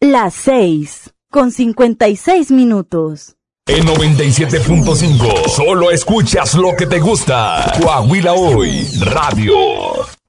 Las 6:56. En 97.5, solo escuchas lo que te gusta. Coahuila Hoy, Radio.